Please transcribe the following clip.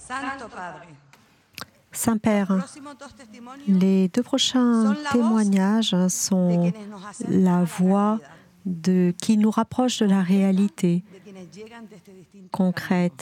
Saint-Père, les deux prochains témoignages sont la voix qui nous rapproche de la réalité concrète